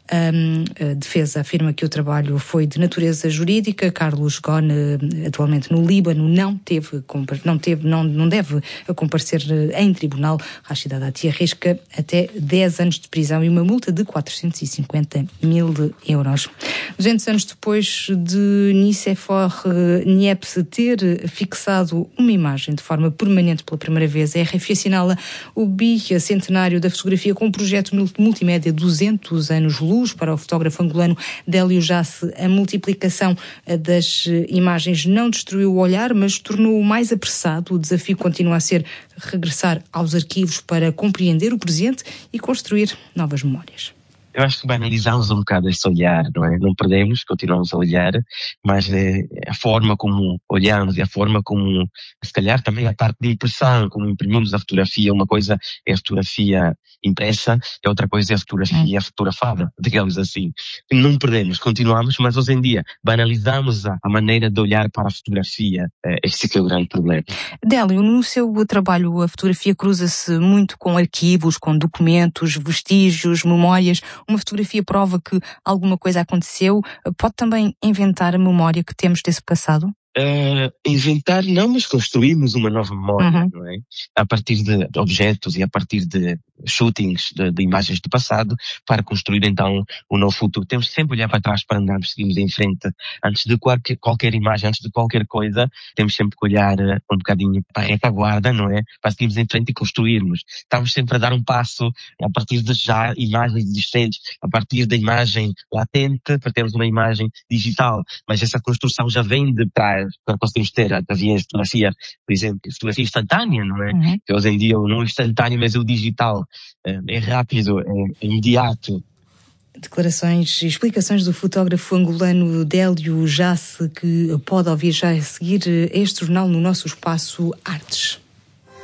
A defesa afirma que o trabalho foi de natureza jurídica. Carlos Ghosn, atualmente no Líbano, não teve, não teve, não, não deve comparecer em tribunal. Rachida Dati arrisca até dez anos de prisão e uma multa de quatrocentos e cinquenta mil euros. duzentos anos depois de Nicéphore Niepce ter fixado uma imagem de forma permanente pela primeira vez, a R F I assinala o bicentenário da fotografia com um projeto multimédia duzentos anos luz para o fotógrafo angolano Délio Jace. A multiplicação das imagens não destruiu o olhar, mas tornou-o mais apressado. O desafio continua a ser regressar aos arquivos para compreender o presente e construir novas memórias. Eu acho que banalizamos um bocado este olhar, não é? Não perdemos, continuamos a olhar, mas é a forma como olhamos e a forma como, se calhar também a parte de impressão, como imprimimos a fotografia. Uma coisa é a fotografia impressa, e outra coisa é a fotografia fotografada, digamos assim. Não perdemos, continuamos, mas hoje em dia banalizamos a, a maneira de olhar para a fotografia. Este é que é o grande problema. Délio, no seu trabalho a fotografia cruza-se muito com arquivos, com documentos, vestígios, memórias. Uma fotografia prova que alguma coisa aconteceu. Pode também inventar a memória que temos desse passado? Uh, inventar não, mas construímos uma nova memória, uhum. não é? A partir de, de objetos e a partir de shootings de, de imagens do passado para construir então o novo futuro. Temos sempre olhar para trás para andarmos, seguirmos em frente. Antes de qualquer, qualquer imagem, antes de qualquer coisa, temos sempre que olhar um bocadinho para a retaguarda, não é? Para seguirmos em frente e construirmos. Estamos sempre a dar um passo a partir de já imagens existentes, a partir da imagem latente para termos uma imagem digital. Mas essa construção já vem de trás. Para conseguirmos ter havia fotografia, por exemplo, fotografia instantânea, não é? Uhum. Que hoje em dia não é instantâneo, mas é o digital. É rápido, é imediato. Declarações e explicações do fotógrafo angolano Délio Jace, que pode ouvir já a seguir este jornal no nosso espaço Artes.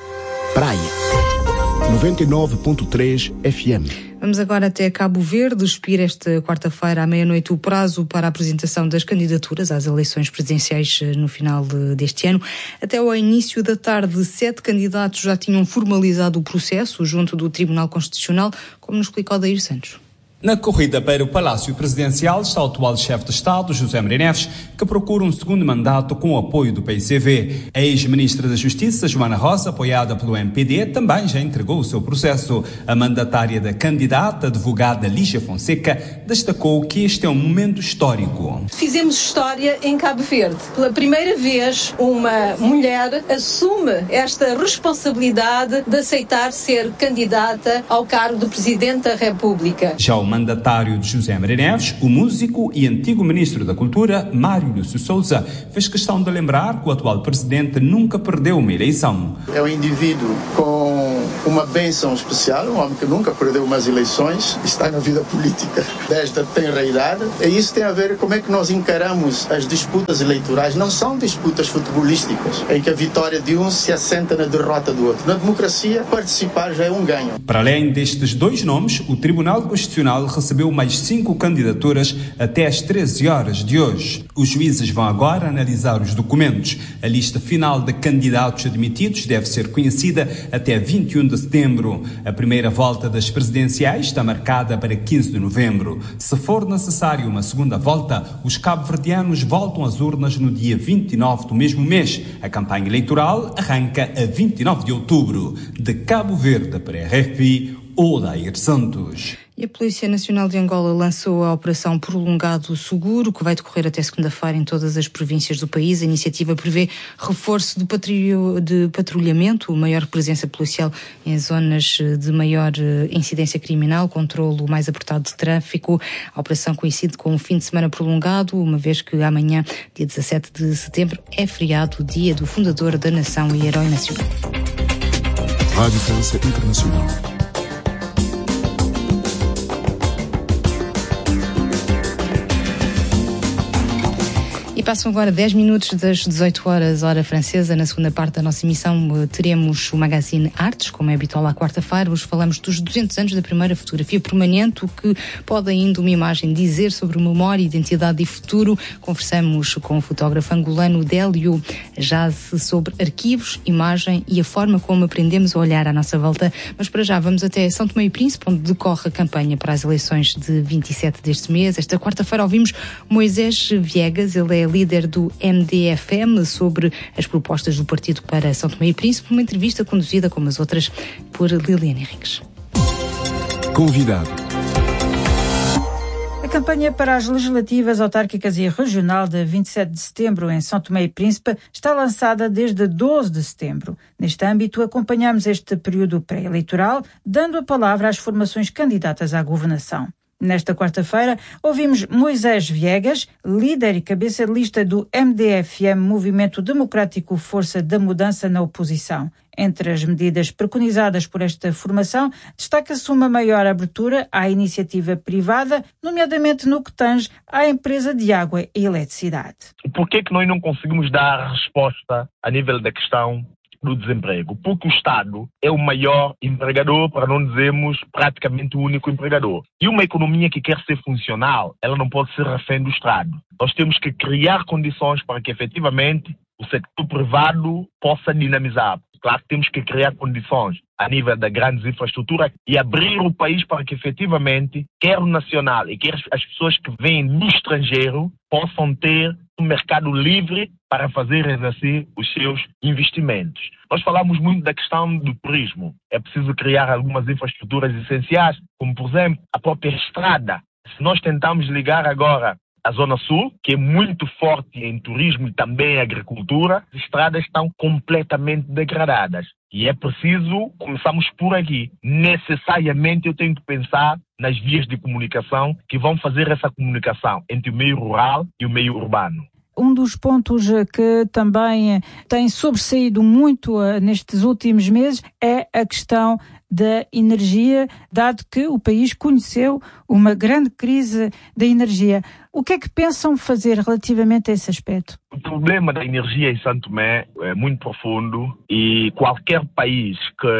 Praia. noventa e nove ponto três F M. Vamos agora até Cabo Verde, expir esta quarta-feira à meia-noite o prazo para a apresentação das candidaturas às eleições presidenciais no final de, deste ano. Até ao início da tarde, sete candidatos já tinham formalizado o processo junto do Tribunal Constitucional, como nos explicou Odair Santos. Na corrida para o Palácio Presidencial está o atual chefe de Estado, José Maria Neves, que procura um segundo mandato com o apoio do P I C V. A ex-ministra da Justiça, Joana Rosa, apoiada pelo M P D, também já entregou o seu processo. A mandatária da candidata, advogada Lígia Fonseca, destacou que este é um momento histórico. Fizemos história em Cabo Verde. Pela primeira vez, uma mulher assume esta responsabilidade de aceitar ser candidata ao cargo de Presidente da República. Já o mandatário de José Maria Neves, o músico e antigo ministro da Cultura, Mário Lúcio Souza, fez questão de lembrar que o atual presidente nunca perdeu uma eleição. É um indivíduo com uma bênção especial, um homem que nunca perdeu umas eleições, está na vida política desde a tenra idade. E isso tem a ver com como é que nós encaramos as disputas eleitorais. Não são disputas futebolísticas, em que a vitória de um se assenta na derrota do outro. Na democracia, participar já é um ganho. Para além destes dois nomes, o Tribunal Constitucional recebeu mais cinco candidaturas até às treze horas de hoje. Os juízes vão agora analisar os documentos. A lista final de candidatos admitidos deve ser conhecida até vinte e um de setembro. A primeira volta das presidenciais está marcada para quinze de novembro. Se for necessário uma segunda volta, os cabo-verdianos voltam às urnas no dia vinte e nove do mesmo mês. A campanha eleitoral arranca a vinte e nove de outubro. De Cabo Verde para a R F I, Odair Santos. E a Polícia Nacional de Angola lançou a Operação Prolongado Seguro, que vai decorrer até segunda-feira em todas as províncias do país. A iniciativa prevê reforço do patrilho, de patrulhamento, maior presença policial em zonas de maior incidência criminal, controlo mais apertado de tráfico. A operação coincide com um fim de semana prolongado, uma vez que amanhã, dia dezassete de setembro, é feriado, dia do fundador da nação e herói nacional. Rádio França Internacional. E passam agora dez minutos das dezoito horas, hora francesa. Na segunda parte da nossa emissão teremos o Magazine Artes, como é habitual à quarta-feira. Hoje falamos dos duzentos anos da primeira fotografia permanente, o que pode ainda uma imagem dizer sobre memória, identidade e futuro. Conversamos com o fotógrafo angolano Délio Jazz sobre arquivos, imagem e a forma como aprendemos a olhar à nossa volta. Mas para já vamos até São Tomé e Príncipe, onde decorre a campanha para as eleições de vinte e sete deste mês. Esta quarta-feira ouvimos Moisés Viegas, ele é líder do M D F M, sobre as propostas do partido para São Tomé e Príncipe, uma entrevista conduzida, como as outras, por Liliana Henriques. Convidado. A campanha para as legislativas autárquicas e regional de vinte e sete de setembro em São Tomé e Príncipe está lançada desde doze de setembro. Neste âmbito, acompanhamos este período pré-eleitoral, dando a palavra às formações candidatas à governação. Nesta quarta-feira, ouvimos Moisés Viegas, líder e cabeça de lista do M D F M, Movimento Democrático Força da Mudança na oposição. Entre as medidas preconizadas por esta formação, destaca-se uma maior abertura à iniciativa privada, nomeadamente no que tange à empresa de água e eletricidade. Por que é que nós não conseguimos dar resposta a nível da questão do desemprego? Porque o Estado é o maior empregador, para não dizermos praticamente o único empregador. E uma economia que quer ser funcional, ela não pode ser refém do Estado. Nós temos que criar condições para que efetivamente o setor privado possa dinamizar. Claro que temos que criar condições a nível da grandes infraestruturas e abrir o país para que efetivamente, quer o nacional e quer as pessoas que vêm do estrangeiro, possam ter um mercado livre para fazer exercer os seus investimentos. Nós falamos muito da questão do turismo. É preciso criar algumas infraestruturas essenciais, como por exemplo a própria estrada. Se nós tentarmos ligar agora a Zona Sul, que é muito forte em turismo e também em agricultura, as estradas estão completamente degradadas. E é preciso começarmos por aqui. Necessariamente eu tenho que pensar nas vias de comunicação que vão fazer essa comunicação entre o meio rural e o meio urbano. Um dos pontos que também tem sobressaído muito nestes últimos meses é a questão da energia, dado que o país conheceu uma grande crise da energia. O que é que pensam fazer relativamente a esse aspecto? O problema da energia em São Tomé é muito profundo e qualquer país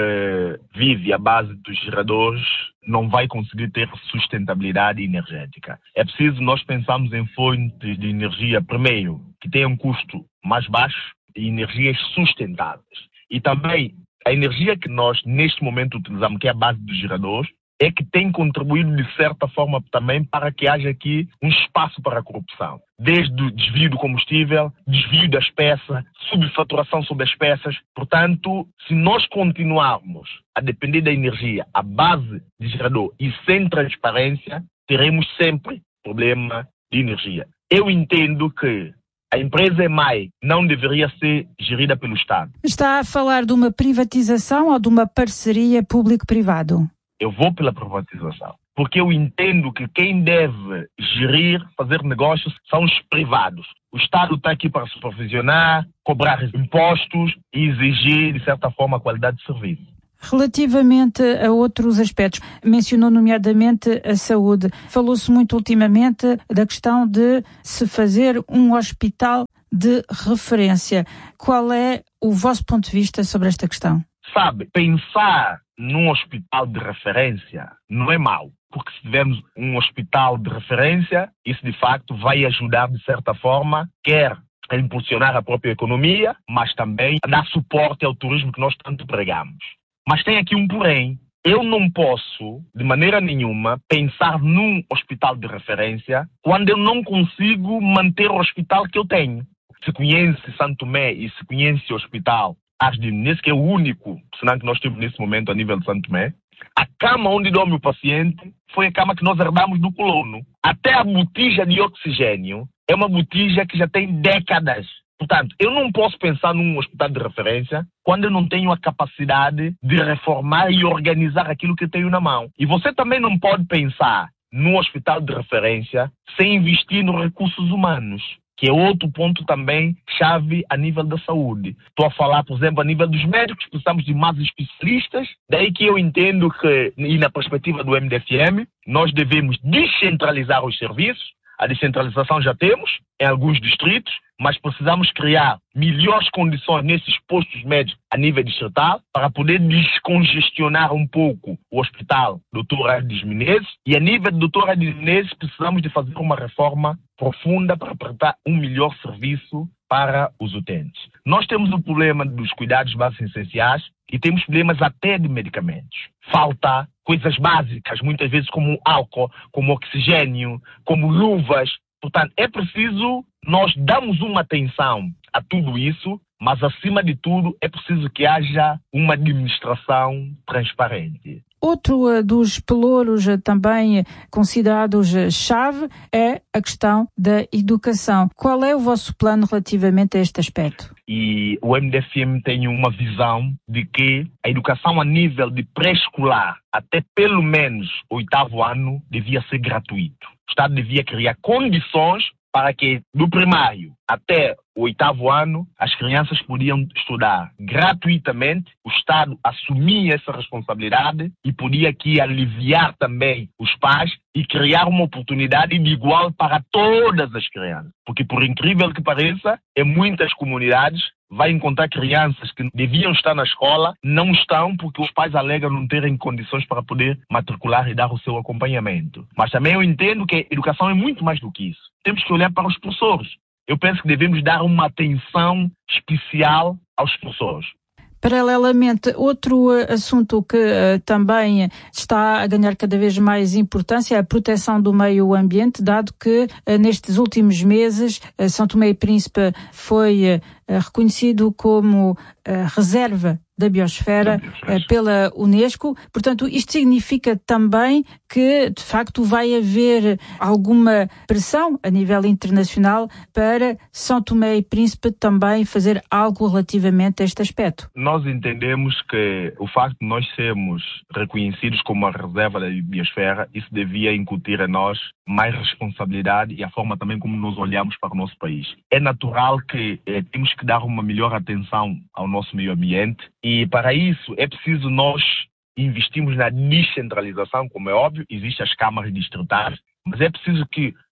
que vive à base dos geradores não vai conseguir ter sustentabilidade energética. É preciso nós pensarmos em fontes de energia, primeiro, que tenham um custo mais baixo e energias sustentáveis. E também a energia que nós neste momento utilizamos, que é a base dos geradores, é que tem contribuído de certa forma também para que haja aqui um espaço para a corrupção. Desde o desvio do combustível, desvio das peças, subfaturação sobre as peças. Portanto, se nós continuarmos a depender da energia à base de gerador e sem transparência, teremos sempre problema de energia. Eu entendo que a empresa EMAI não deveria ser gerida pelo Estado. Está a falar de uma privatização ou de uma parceria público-privado? Eu vou pela privatização, porque eu entendo que quem deve gerir, fazer negócios, são os privados. O Estado está aqui para supervisionar, cobrar impostos e exigir, de certa forma, a qualidade de serviço. Relativamente a outros aspectos, mencionou nomeadamente a saúde. Falou-se muito ultimamente da questão de se fazer um hospital de referência. Qual é o vosso ponto de vista sobre esta questão? Sabe, pensar num hospital de referência não é mau, porque se tivermos um hospital de referência, isso de facto vai ajudar de certa forma, quer a impulsionar a própria economia, mas também a dar suporte ao turismo que nós tanto pregamos. Mas tem aqui um porém. Eu não posso, de maneira nenhuma, pensar num hospital de referência quando eu não consigo manter o hospital que eu tenho. Se conhece São Tomé e se conhece o hospital Ars de Menezes, que é o único, senão que nós temos nesse momento a nível de São Tomé, a cama onde dorme o paciente foi a cama que nós herdamos do colono. Até a botija de oxigênio é uma botija que já tem décadas. Portanto, eu não posso pensar num hospital de referência quando eu não tenho a capacidade de reformar e organizar aquilo que eu tenho na mão. E você também não pode pensar num hospital de referência sem investir nos recursos humanos, que é outro ponto também chave a nível da saúde. Estou a falar, por exemplo, a nível dos médicos, precisamos de mais especialistas, daí que eu entendo que, e na perspectiva do M D F M, nós devemos descentralizar os serviços. A descentralização já temos em alguns distritos, mas precisamos criar melhores condições nesses postos médicos a nível distrital para poder descongestionar um pouco o hospital doutor Ars de Menezes. E a nível do doutor Ars de Menezes precisamos de fazer uma reforma profunda para prestar um melhor serviço para os utentes. Nós temos o problema dos cuidados básicos essenciais e temos problemas até de medicamentos. Falta coisas básicas, muitas vezes como álcool, como oxigênio, como luvas. Portanto, é preciso nós darmos uma atenção a tudo isso, mas acima de tudo é preciso que haja uma administração transparente. Outro uh, dos pelouros uh, também considerados uh, chave é a questão da educação. Qual é o vosso plano relativamente a este aspecto? E o M D F M tem uma visão de que a educação a nível de pré-escolar até pelo menos o oitavo ano devia ser gratuito. O Estado devia criar condições para que do primário até o oitavo ano as crianças podiam estudar gratuitamente, o Estado assumia essa responsabilidade e podia aqui aliviar também os pais e criar uma oportunidade de igual para todas as crianças. Porque por incrível que pareça, em muitas comunidades vai encontrar crianças que deviam estar na escola, não estão porque os pais alegam não terem condições para poder matricular e dar o seu acompanhamento. Mas também eu entendo que a educação é muito mais do que isso. Temos que olhar para os professores. Eu penso que devemos dar uma atenção especial aos professores. Paralelamente, outro assunto que uh, também está a ganhar cada vez mais importância é a proteção do meio ambiente, dado que uh, nestes últimos meses uh, São Tomé e Príncipe foi uh, reconhecido como uh, reserva da biosfera, da biosfera uh, pela Unesco. Portanto, isto significa também que, de facto, vai haver alguma pressão a nível internacional para São Tomé e Príncipe também fazer algo relativamente a este aspecto. Nós entendemos que o facto de nós sermos reconhecidos como a reserva da biosfera, isso devia incutir a nós mais responsabilidade e a forma também como nos olhamos para o nosso país. É natural que eh, temos que dar uma melhor atenção ao nosso meio ambiente e para isso é preciso nós investirmos na descentralização, como é óbvio, existem as câmaras distritais, mas é preciso que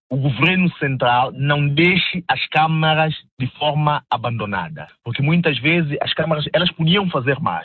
o governo central não deixe as câmaras de forma abandonada. Porque muitas vezes as câmaras elas podiam fazer mais.